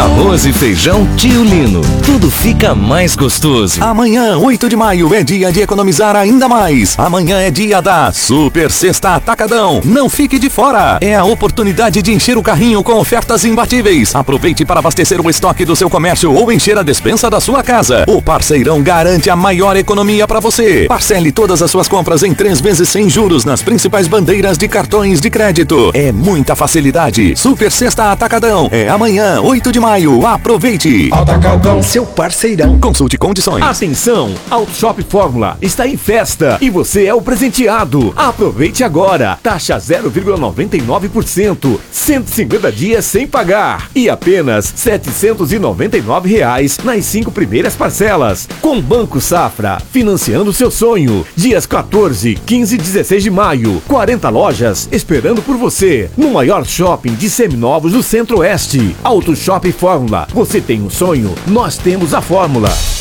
Arroz e feijão Tio Lino. Tudo fica mais gostoso. Amanhã, 8 de maio, é dia de economizar ainda mais. Amanhã é dia da Super Sexta Atacadão. Não fique de fora. É a oportunidade de encher o carrinho com ofertas imbatíveis. Aproveite para abastecer o estoque do seu comércio ou encher a despensa da sua casa. O Parceirão garante a maior economia para você. Parcele todas as suas compras em 3 vezes sem juros nas principais bandeiras de cartões de crédito. É muita facilidade. Super Sexta Atacadão. É amanhã, 8 de maio. Aproveite. Atacadão, seu parceirão. Consulte condições. Atenção, Auto Shop Fórmula está em festa e você é o presenteado. Aproveite agora. Taxa 0,99%, 150 dias sem pagar e apenas R$ 799 nas 5 primeiras parcelas. Com Banco Safra, financiando seu sonho. Dias 14, 15 e 16 de maio. 40 lojas esperando por você no maior shopping de seminovos do Centro-Oeste. Auto Shop Fórmula. Você tem um sonho, nós temos a fórmula.